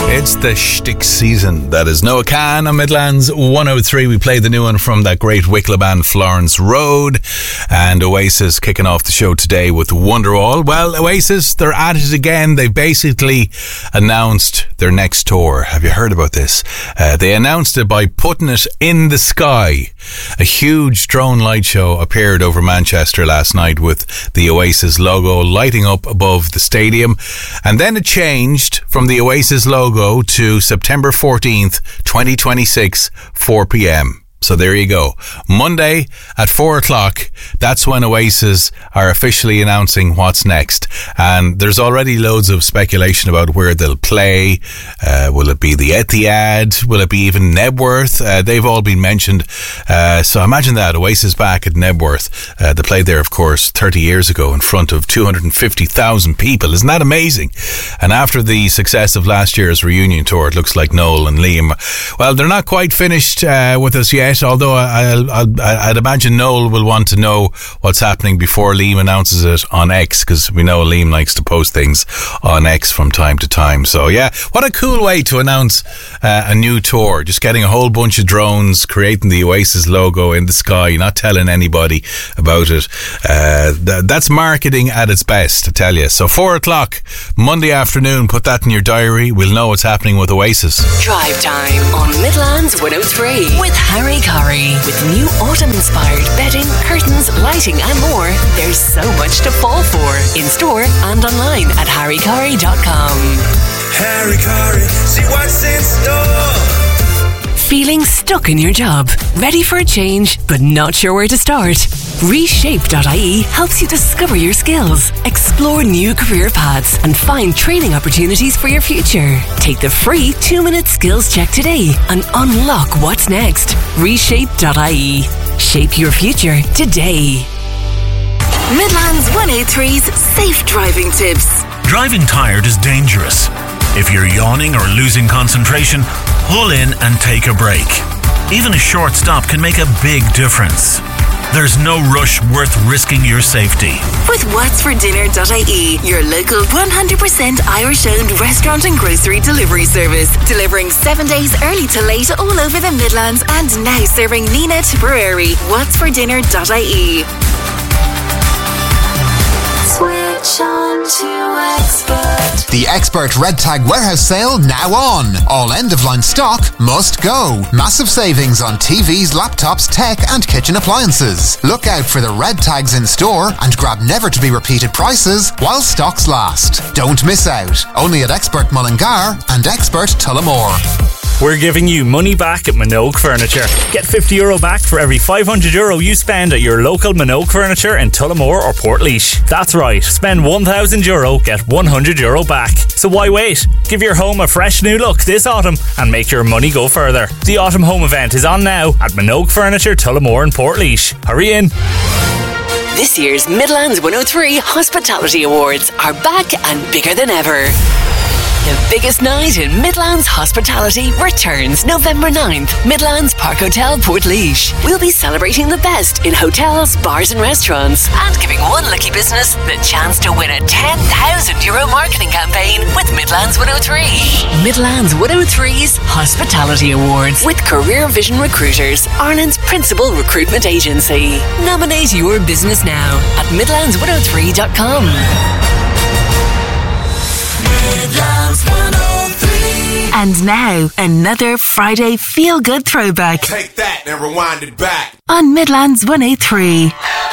It's the shtick season. That is Noah Khan on Midlands 103. We played the new one from that great Wicklow band Florence Road, and Oasis kicking off the show today with Wonderwall. Well, Oasis, they're at it again. They basically announced their next tour. Have you heard about this? They announced it by putting it in the sky. A huge drone light show appeared over Manchester last night with the Oasis logo lighting up above the stadium, and then it changed from the Oasis logo to September 14th, 2026, 4 p.m. So there you go. Monday at 4 o'clock, that's when Oasis are officially announcing what's next. And there's already loads of speculation about where they'll play. Will it be the Etihad? Will it be even Nebworth? They've all been mentioned. So imagine that, Oasis back at Nebworth. They played there, of course, 30 years ago in front of 250,000 people. Isn't that amazing? And after the success of last year's reunion tour, it looks like Noel and Liam, well, they're not quite finished with us yet. Although I'd imagine Noel will want to know what's happening before Liam announces it on X, because we know Liam likes to post things on X from time to time. So yeah, what a cool way to announce a new tour. Just getting a whole bunch of drones, creating the Oasis logo in the sky, not telling anybody about it. That's marketing at its best, I tell you. So 4 o'clock Monday afternoon, put that in your diary. We'll know what's happening with Oasis. Drive time on Midlands 103 with Harry Curry. With new autumn-inspired bedding, curtains, lighting and more, there's so much to fall for. In store and online at harrycurry.com. Harry Curry, see what's in store. Feeling stuck in your job? Ready for a change, but not sure where to start? Reshape.ie helps you discover your skills, explore new career paths, and find training opportunities for your future. Take the free 2-minute skills check today and unlock what's next. Reshape.ie. Shape your future today. Midlands 103's safe driving tips. Driving tired is dangerous. If you're yawning or losing concentration, pull in and take a break. Even a short stop can make a big difference. There's no rush worth risking your safety. With whatsfordinner.ie, your local 100% Irish-owned restaurant and grocery delivery service, delivering 7 days early to late all over the Midlands and now serving Nina Tipperary. Whatsfordinner.ie. Switch on to Expert. The Expert Red Tag Warehouse Sale now on. All end-of-line stock must go. Massive savings on TVs, laptops, tech and kitchen appliances. Look out for the red tags in store and grab never-to-be-repeated prices while stocks last. Don't miss out. Only at Expert Mullingar and Expert Tullamore. We're giving you money back at Minogue Furniture. Get €50 back for every €500 you spend at your local Minogue Furniture in Tullamore or Portlaoise. That's right, spend €1,000, get €100 back. So why wait? Give your home a fresh new look this autumn and make your money go further. The Autumn Home event is on now at Minogue Furniture, Tullamore and Portlaoise. Hurry in. This year's Midlands 103 Hospitality Awards are back and bigger than ever. The biggest night in Midlands hospitality returns November 9th, Midlands Park Hotel, Portlaoise. We'll be celebrating the best in hotels, bars and restaurants and giving one lucky business the chance to win a €10,000 marketing campaign with Midlands 103. Midlands 103's Hospitality Awards with Career Vision Recruiters, Ireland's principal recruitment agency. Nominate your business now at midlands103.com. Midlands 103. And now, another Friday feel-good throwback. Take that and rewind it back. On Midlands 103.